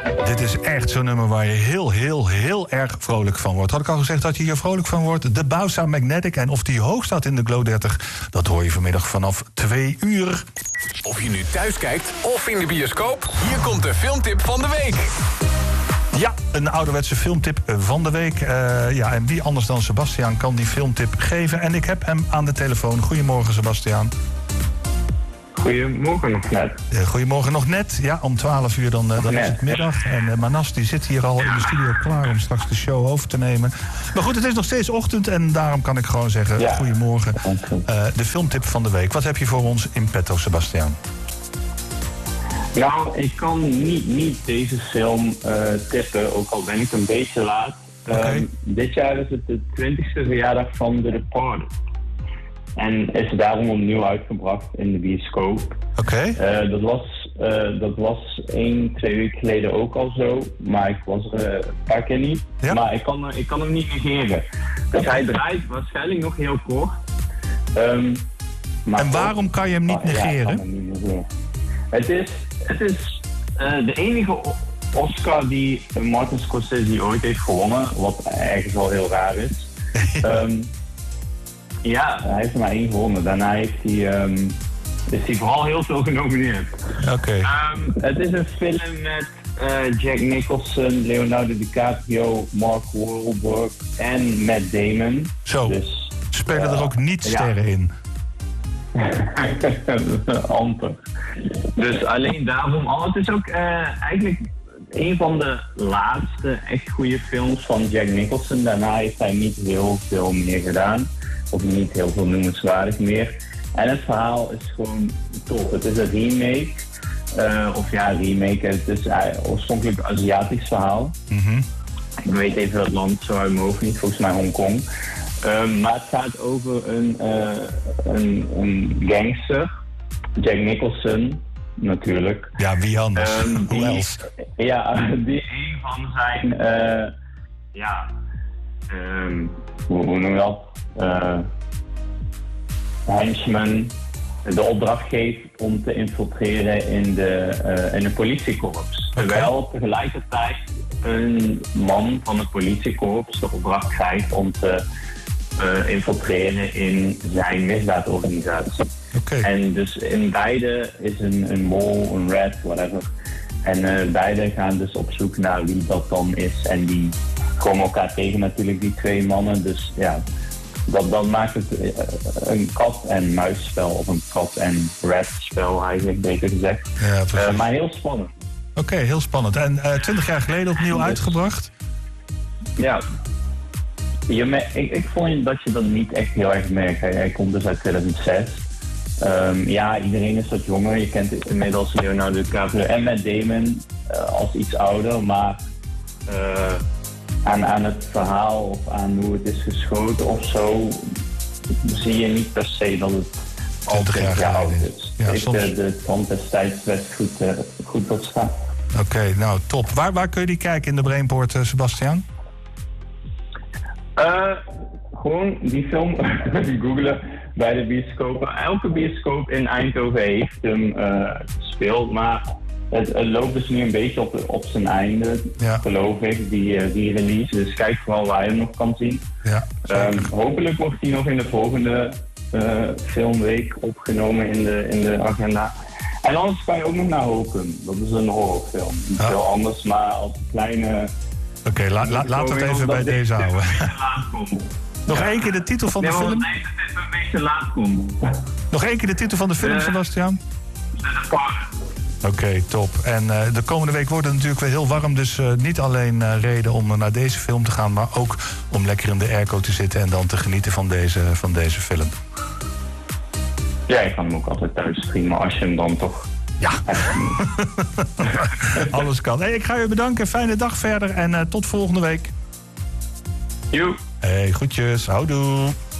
Dit is echt zo'n nummer waar je heel erg vrolijk van wordt. Had ik al gezegd dat je hier vrolijk van wordt? De Bausa Magnetic. En of die hoog staat in de Glow 30, dat hoor je vanmiddag vanaf 2 uur. Of je nu thuis kijkt of in de bioscoop, hier komt de filmtip van de week. Ja, een ouderwetse filmtip van de week. En wie anders dan Sebastiaan kan die filmtip geven. En ik heb hem aan de telefoon. Goedemorgen, Sebastiaan. Goedemorgen nog net. Goedemorgen nog net. Ja, om 12 uur dan is het middag. En Manas die zit hier al in de studio klaar om straks de show over te nemen. Maar goed, het is nog steeds ochtend en daarom kan ik gewoon zeggen goedemorgen. De filmtip van de week. Wat heb je voor ons in petto, Sebastiaan? Nou, ik kan niet deze film tippen, ook al ben ik een beetje laat. Dit jaar is het de 20e verjaardag van The Departed. En is daarom opnieuw uitgebracht in de bioscoop. Dat was 1-2 weken geleden ook al zo. Maar ik was er een paar keer niet. Ja? Maar ik kan hem niet negeren. Dus hij draait waarschijnlijk nog heel kort. En waarom kan je hem niet negeren? Het is de enige Oscar die Martin Scorsese ooit heeft gewonnen. Wat eigenlijk wel heel raar is. Hij heeft er maar 1 gewonnen. Daarna is hij vooral heel veel genomineerd. Het is een film met Jack Nicholson, Leonardo DiCaprio, Mark Wahlberg en Matt Damon. Zo, dus, spelen er ook niet sterren in? Amper. Dus alleen daarom al. Het is ook eigenlijk een van de laatste echt goede films van Jack Nicholson. Daarna heeft hij niet heel veel meer gedaan. Of niet heel veel noemenswaardig meer. En het verhaal is gewoon top. Het is een remake. Remake. Het is oorspronkelijk een Aziatisch verhaal. Mm-hmm. Ik weet even dat land zo uit mijn hoofd niet. Volgens mij Hongkong. Maar het gaat over een gangster. Jack Nicholson, natuurlijk. Ja, wie anders? Hoe else? Ja, die een van zijn... hoe noem je dat? Henchman de opdracht geeft om te infiltreren in een politiekorps. Terwijl tegelijkertijd een man van het politiekorps de opdracht krijgt om te infiltreren in zijn misdaadorganisatie. En dus in beide is een mol, een rat, whatever. En beide gaan dus op zoek naar wie dat dan is. En die komen elkaar tegen natuurlijk, die 2 mannen. Dus ja, dat maakt het een kat- en muisspel. Of een kat- en rat-spel eigenlijk, beter gezegd. Ja, maar heel spannend. Heel spannend. En 20 jaar geleden opnieuw uitgebracht? Ja. Ik vond dat je dat niet echt heel erg merkt. Hij komt dus uit 2006. Iedereen is wat jonger. Je kent inmiddels Leonardo DiCaprio en Matt Damon als iets ouder. Maar aan het verhaal of aan hoe het is geschoten of zo, zie je niet per se dat het al 20 jaar oud is. Ja, de tand destijds best goed tot staat. Nou top. Waar kun je die kijken in de Brainport, Sebastiaan? Gewoon die film googlen bij de bioscopen. Elke bioscoop in Eindhoven heeft hem gespeeld, maar het loopt dus nu een beetje op zijn einde, geloof ik, die release. Dus kijk vooral waar je hem nog kan zien. Ja, hopelijk wordt hij nog in de volgende filmweek opgenomen in de agenda. En anders kan je ook nog naar Hokum. Dat is een horrorfilm. Niet veel anders, maar als een kleine... Laat het even bij deze houden. Nog 1 keer de titel van de film? Nee, dat het een beetje laat komt. Nog 1 keer de titel van de film, Sebastiaan? Top. En de komende week wordt het natuurlijk weer heel warm. Dus niet alleen reden om naar deze film te gaan, maar ook om lekker in de airco te zitten en dan te genieten van deze film. Ja, ik kan hem ook altijd thuis streamen als je hem dan toch... Ja, alles kan. Hey, ik ga je bedanken. Fijne dag verder en tot volgende week. Joe. Hey, groetjes. Houdoe.